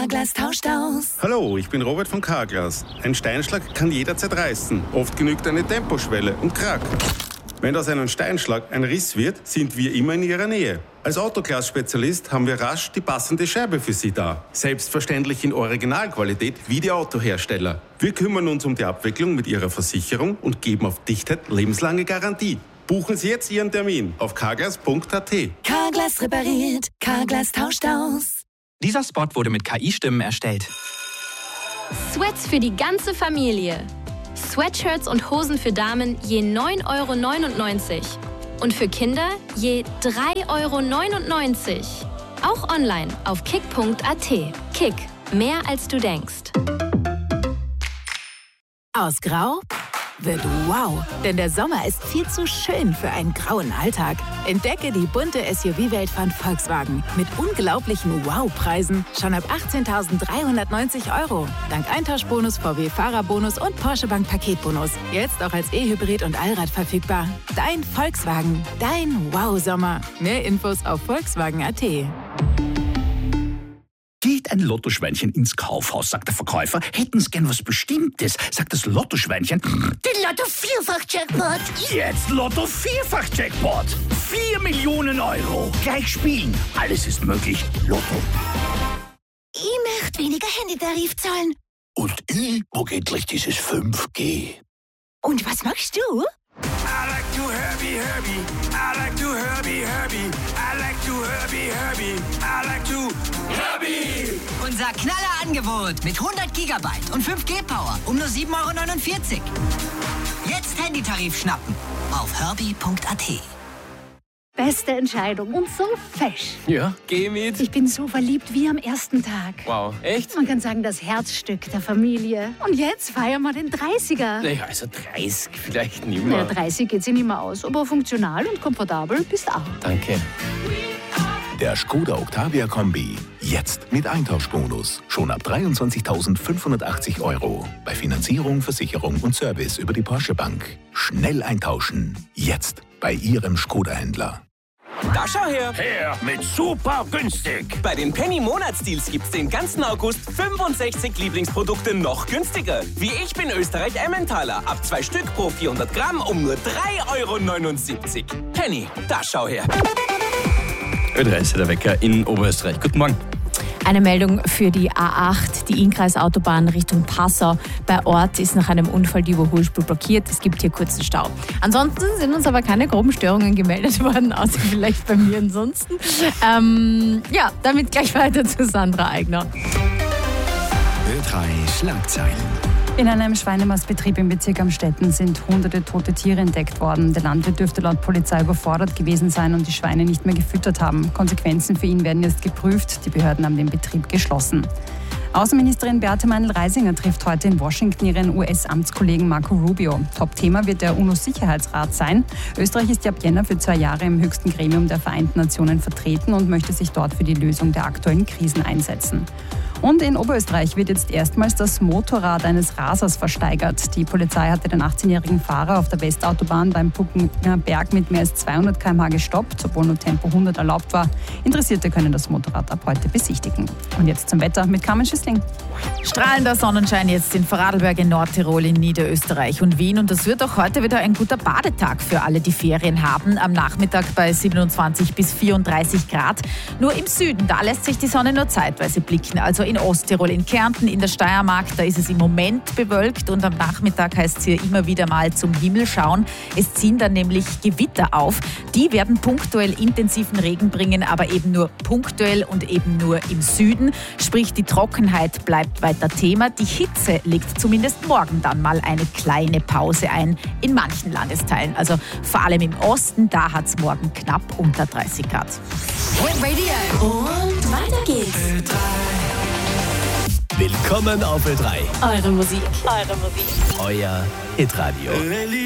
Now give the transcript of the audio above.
Carglass tauscht aus. Hallo, ich bin Robert von Carglass. Ein Steinschlag kann jederzeit reißen. Oft genügt eine Temposchwelle und krack. Wenn aus einem Steinschlag ein Riss wird, sind wir immer in Ihrer Nähe. Als Autoglas-Spezialist haben wir rasch die passende Scheibe für Sie da. Selbstverständlich in Originalqualität wie die Autohersteller. Wir kümmern uns um die Abwicklung mit Ihrer Versicherung und geben auf Dichtheit lebenslange Garantie. Buchen Sie jetzt Ihren Termin auf carglass.at. Carglass repariert, Carglass tauscht aus. Dieser Spot wurde mit KI-Stimmen erstellt. Sweats für die ganze Familie. Sweatshirts und Hosen für Damen je 9,99 € und für Kinder je 3,99 €. Auch online auf kick.at. Kick, mehr als du denkst. Aus Grau wird wow, denn der Sommer ist viel zu schön für einen grauen Alltag. Entdecke die bunte SUV-Welt von Volkswagen mit unglaublichen Wow-Preisen schon ab 18.390 €. Dank Eintauschbonus, VW-Fahrerbonus und Porsche Bank Paketbonus. Jetzt auch als E-Hybrid und Allrad verfügbar. Dein Volkswagen, dein Wow-Sommer. Mehr Infos auf volkswagen.at. Geht ein Lottoschweinchen ins Kaufhaus, sagt der Verkäufer, hätten Sie gern was Bestimmtes, sagt das Lottoschweinchen. Den Lotto-Vierfach-Jackpot. Jetzt Lotto-Vierfach-Jackpot. 4 Millionen €. Gleich spielen. Alles ist möglich. Lotto. Ich möchte weniger Handytarif zahlen. Und wo geht gleich dieses 5G? Und was machst du? I like to Herbie. I like to Herbie. I like to Herbie. I like to Herbie. Unser Knallerangebot mit 100 Gigabyte und 5G-Power um nur 7,49 €. Jetzt Handytarif schnappen auf herbie.at. Beste Entscheidung und so fesch. Ja, geh mit. Ich bin so verliebt wie am ersten Tag. Wow, echt? Man kann sagen, das Herzstück der Familie. Und jetzt feiern wir den 30er. Naja, also 30 vielleicht nicht mehr. Ja, 30 geht sich nicht mehr aus, aber funktional und komfortabel bist auch. Danke. Der Skoda Octavia Kombi. Jetzt mit Eintauschbonus. Schon ab 23.580 €. Bei Finanzierung, Versicherung und Service über die Porsche Bank. Schnell eintauschen. Jetzt bei Ihrem Skoda-Händler. Da schau her! Her mit super günstig! Bei den Penny-Monatsdeals gibt's den ganzen August 65 Lieblingsprodukte noch günstiger. Wie Ich bin Österreich Emmentaler. Ab 2 Stück pro 400 Gramm um nur 3,79 €. Penny, da schau her! Ö3 ist der Wecker in Oberösterreich. Guten Morgen. Eine Meldung für die A8, die Innkreisautobahn Richtung Passau. Bei Ort ist nach einem Unfall die Überholspur blockiert. Es gibt hier kurzen Stau. Ansonsten sind uns aber keine groben Störungen gemeldet worden, außer vielleicht bei mir ansonsten. Damit gleich weiter zu Sandra Eigner. Ö3 Schlagzeilen. In einem Schweinemastbetrieb im Bezirk Amstetten sind hunderte tote Tiere entdeckt worden. Der Landwirt dürfte laut Polizei überfordert gewesen sein und die Schweine nicht mehr gefüttert haben. Konsequenzen für ihn werden jetzt geprüft. Die Behörden haben den Betrieb geschlossen. Außenministerin Beate Meindl-Reisinger trifft heute in Washington ihren US-Amtskollegen Marco Rubio. Top-Thema wird der UNO-Sicherheitsrat sein. Österreich ist ab Jänner für 2 Jahre im höchsten Gremium der Vereinten Nationen vertreten und möchte sich dort für die Lösung der aktuellen Krisen einsetzen. Und in Oberösterreich wird jetzt erstmals das Motorrad eines Rasers versteigert. Die Polizei hatte den 18-jährigen Fahrer auf der Westautobahn beim Puckener Berg mit mehr als 200 km/h gestoppt, obwohl nur Tempo 100 erlaubt war. Interessierte können das Motorrad ab heute besichtigen. Und jetzt zum Wetter mit Carmen Schüssling. Strahlender Sonnenschein jetzt in Vorarlberg, in Nordtirol, in Niederösterreich und Wien. Und das wird auch heute wieder ein guter Badetag für alle, die Ferien haben. Am Nachmittag bei 27 bis 34 Grad. Nur im Süden, da lässt sich die Sonne nur zeitweise blicken. Also in Osttirol, in Kärnten, in der Steiermark, da ist es im Moment bewölkt. Und am Nachmittag heißt es hier immer wieder mal zum Himmel schauen. Es ziehen dann nämlich Gewitter auf. Die werden punktuell intensiven Regen bringen, aber eben nur punktuell und eben nur im Süden. Sprich, die Trockenheit bleibt weiter Thema. Die Hitze legt zumindest morgen dann mal eine kleine Pause ein in manchen Landesteilen. Also vor allem im Osten, da hat es morgen knapp unter 30 Grad. Hit Radio. Und weiter geht's. Willkommen auf Ö3. Eure Musik. Euer Hitradio.